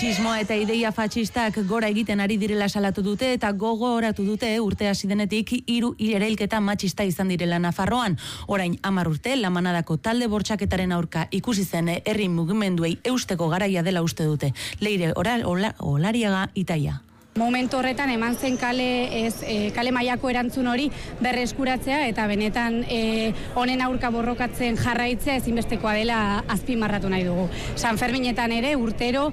Matxismoa eta ideia fatxistak gora egiten ari direla salatu dute eta gogoratu dute urte hasi denetik 3 erailketa matxista izan direla Nafarroan. Orain 10 urte La Manadako talde bortxaketaren aurka ikusi zen herri mugimenduei eusteko garaia dela uste dute. Leire Olariaga Itaia. Momentu horretan eman zen kale mailako erantzun hori berreskuratzea eta benetan honen aurka borrokatzen jarraitzea ezinbestekoa dela azpimarratu nahi dugu. San Ferminetan ere urtero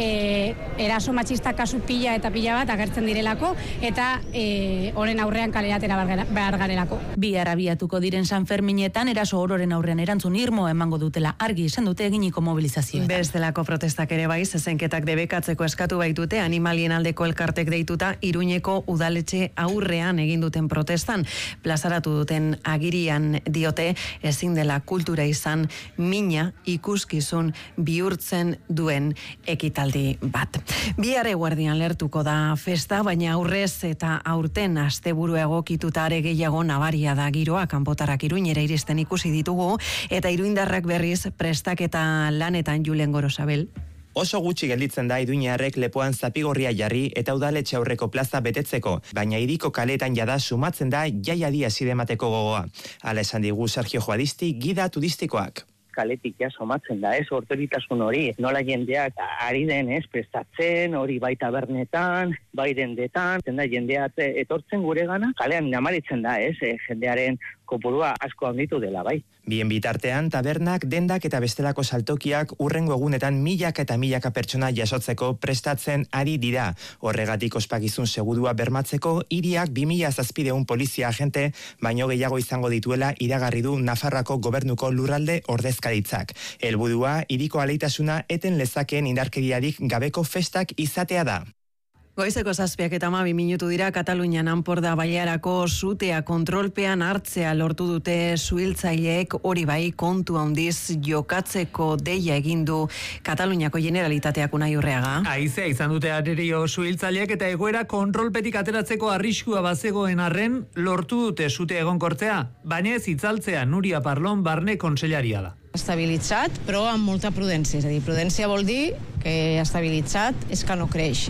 eraso matxista kasu pila eta pila bat agertzen direlako eta honen aurrean kaleratera behar garelako. Bihar abiatuko diren San Ferminetan eraso ororen aurrean erantzun irmo emango dutela argi esan dute eginiko mobilizazioetan. Bestelako protestak ere bai, zezenketak debekatzeko eskatu baitute animalien aldeko elkartek deituta Iruñeko udaletxe aurrean egin duten protestan. Plazaratu duten agirian diote ezin dela kultura izan mina ikuskizun bihurtzen duen ekitaldi bat. Bihar eguerdian lertuko da festa, baina aurrez eta aurten asteburu egokituta are gehiago nabaria da giroa. Kanpotarrak Iruñera iristen ikusi ditugu eta iruindarrak berriz prestaketa lanetan Julen Gorosabel. Oso gutxi gelditzen da iruñarrek lepoan zapigorria jarri eta udaletxe aurreko plaza betetzeko, baina hiriko kaletan jada sumatzen da jaiadi hasi demateko gogoa. Hala esan digu Sergio Juadisti, gida turistikoak. Kaletik ja somatzen da, otoritasun hori, nola jendeak ari den, prestatzen, hori bai tabernetan, bai dendetan, jendeak etortzen gure gana, kalean namaritzen da, jendearen kopurua asko handitu dela, bai. Bien bitartean, tabernak, dendak eta bestelako saltokiak urrengo egunetan milaka eta milaka pertsona jasotzeko prestatzen ari dira. Horregatik ospakizun segurua bermatzeko, hiriak 2700 polizia agente baino gehiago izango dituela iragarri du Nafarroako gobernuko lurralde ordezkaritzak. Helburua, hiriko aleitasuna eten lezakeen indarkeriarik gabeko festak izatea da. Goizeko 7:12 minutu dira. Katalunian Anporda bailarako sutea kontrolpean hartzea lortu dute suhiltzaileek, hori bai kontu handiz jokatzeko deia egin du Kataluniako Generalitateak Unai Urreaga. Haizea izan dute arerio suhiltzaileek eta egoera kontrolpetik ateratzeko arriskua bazegoen arren lortu dute sutea egonkortzea, baina ez itzaltzea. Nuria Parlon barne konsellaria da. Estabilitzat, però amb molta prudència. És a dir, prudència vol dir que estabilitzat és que no creix.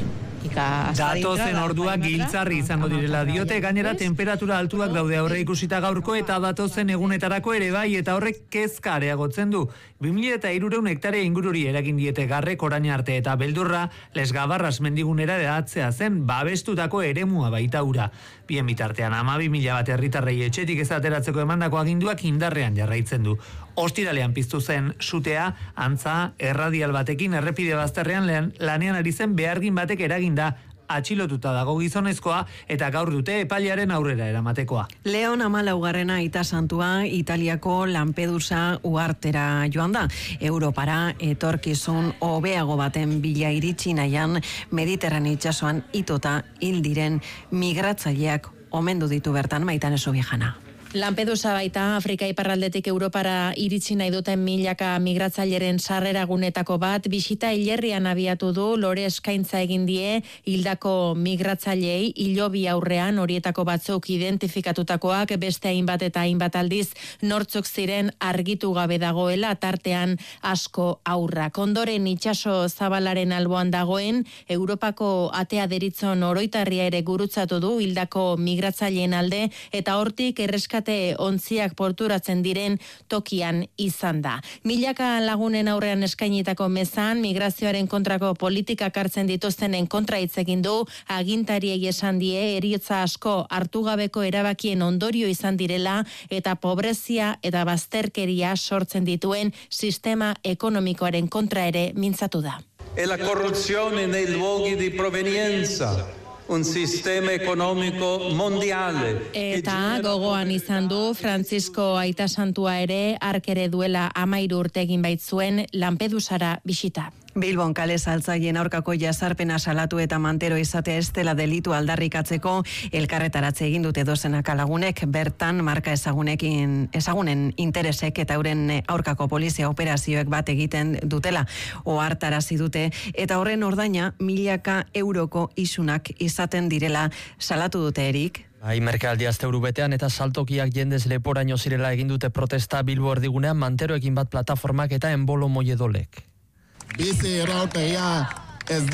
Datozen orduak giltzarri izango direla diote, gainera temperatura altuak daude aurre ikusita gaurko eta datozen egunetarako ere bai, eta horrek kezka areagotzen du. 2300 hektarea ingururi eragin diete Garrek orain arte eta beldurra Lesgabarras mendigunera edatzea zen babestutako eremua baita ura. Bien bitartean 12.000 bat herritarrei etxetik ez ateratzeko emandako aginduak indarrean jarraitzen du. Ostiralean piztu zen sutea, antza erradial batekin errepide bazterrean lanean ari zen behargin batek eraginda. Atxilotuta dago gizonezkoa eta gaur dute epailearen aurrera eramatekoa. Leon 14. aita santua Italiako Lampedusa uhartera joan da. Europara etorkizun hobeago baten bila iritsi nahian Mediterraneo itsasoan itota hil diren migratzaileak omendu ditu bertan Maitane Subijana. Lampedusa baita Afrika iparraldetik Europara iritsi nahi duten milaka migratzaileren sarreragunetako bat, bisita hilerrian abiatu du, lore eskaintza egin die hildako migratzaileei hilobi aurrean, horietako batzuk identifikatutakoak, beste hainbat eta hainbat aldiz nortzuk ziren argitu gabe dagoela, tartean asko aurrak. Ondoren itsaso zabalaren alboan dagoen Europako atea deritzon oroitarria ere gurutzatu du hildako migratzaileen alde eta hortik erreskate ontziak porturatzen diren tokian izan da. Milaka lagunen aurrean eskainitako mezan, migrazioaren kontrako politikak hartzen dituztenen kontra hitz egin du, agintariei esan die heriotza asko hartu gabeko erabakien ondorio izan direla eta pobrezia eta bazterkeria sortzen dituen sistema ekonomikoaren kontra ere mintzatu da. E la corruzione nei luoghi di provenienza. Un sistema económico mondiale. Eta gogoan izan du Francisco Aita Santua ere arkere duela 13 urte egin baitzuen Lampedusara bisita. Bilbon kale saltzaileen aurkako jazarpena salatu eta mantero izatea ez dela delitu aldarrikatzeko elkarretaratze egin dute dozenaka lagunek, bertan marka ezagunen interesek eta euren aurkako polizia operazioek bat egiten dutela ohartarazi dute eta horren ordaina milaka euroko isunak izaten direla salatu dute Erik. Merkealdi asteburu betean eta saltokiak jendez leporaino zirela egin dute protesta Bilbo erdigunean manteroekin bat plataformak eta enbolo moiedolek. Bizi irautea ez